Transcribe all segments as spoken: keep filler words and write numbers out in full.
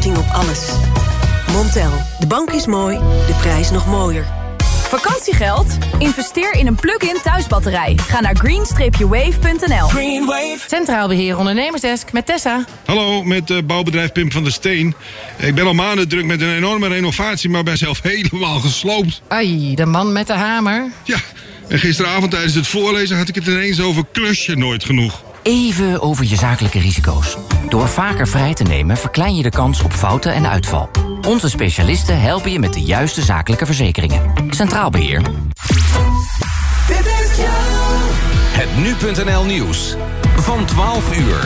korting op alles. Montel, de bank is mooi, de prijs nog mooier. Vakantiegeld? Investeer in een plug-in thuisbatterij. Ga naar green wave punt n l. Greenwave. Centraal Beheer Ondernemersdesk met Tessa. Hallo, met uh, bouwbedrijf Pim van der Steen. Ik ben al maanden druk met een enorme renovatie, maar ben zelf helemaal gesloopt. Ai, de man met de hamer. Ja, en gisteravond tijdens het voorlezen had ik het ineens over klusje nooit genoeg. Even over je zakelijke risico's. Door vaker vrij te nemen verklein je de kans op fouten en uitval. Onze specialisten helpen je met de juiste zakelijke verzekeringen. Centraal Beheer. Het nu punt n l nieuws van twaalf uur.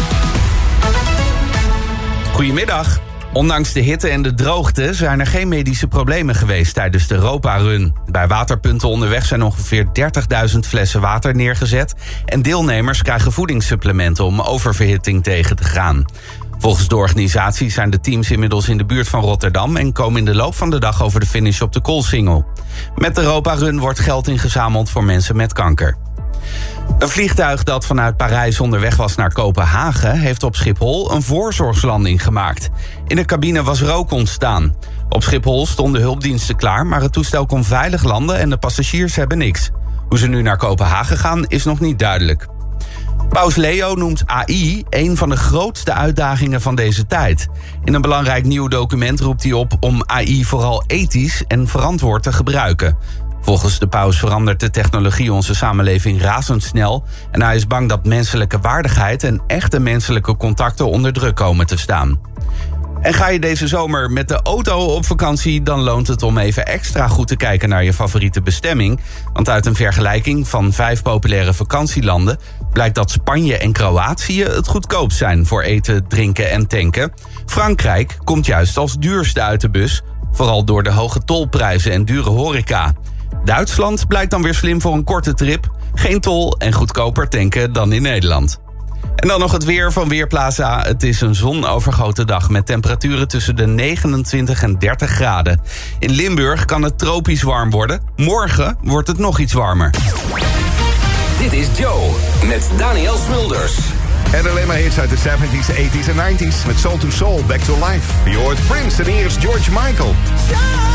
Goedemiddag. Ondanks de hitte en de droogte zijn er geen medische problemen geweest tijdens de Europa-run. Bij waterpunten onderweg zijn ongeveer dertigduizend flessen water neergezet en deelnemers krijgen voedingssupplementen om oververhitting tegen te gaan. Volgens de organisatie zijn de teams inmiddels in de buurt van Rotterdam en komen in de loop van de dag over de finish op de Koolsingel. Met de Europa-run wordt geld ingezameld voor mensen met kanker. Een vliegtuig dat vanuit Parijs onderweg was naar Kopenhagen heeft op Schiphol een voorzorgslanding gemaakt. In de cabine was rook ontstaan. Op Schiphol stonden hulpdiensten klaar, maar het toestel kon veilig landen en de passagiers hebben niks. Hoe ze nu naar Kopenhagen gaan is nog niet duidelijk. Paus Leo noemt A I een van de grootste uitdagingen van deze tijd. In een belangrijk nieuw document roept hij op om A I vooral ethisch en verantwoord te gebruiken. Volgens de paus verandert de technologie onze samenleving razendsnel en hij is bang dat menselijke waardigheid en echte menselijke contacten onder druk komen te staan. En ga je deze zomer met de auto op vakantie, dan loont het om even extra goed te kijken naar je favoriete bestemming. Want uit een vergelijking van vijf populaire vakantielanden blijkt dat Spanje en Kroatië het goedkoopst zijn voor eten, drinken en tanken. Frankrijk komt juist als duurste uit de bus, vooral door de hoge tolprijzen en dure horeca. Duitsland blijkt dan weer slim voor een korte trip, geen tol en goedkoper tanken dan in Nederland. En dan nog het weer van Weerplaza. Het is een zonovergoten dag met temperaturen tussen de negenentwintig en dertig graden. In Limburg kan het tropisch warm worden. Morgen wordt het nog iets warmer. Dit is Joe met Daniel Smulders. En alleen maar hits uit de zeventies, tachtiger en negentiger met Soul to Soul, Back to Life. Je hoort Prince en hier is George Michael.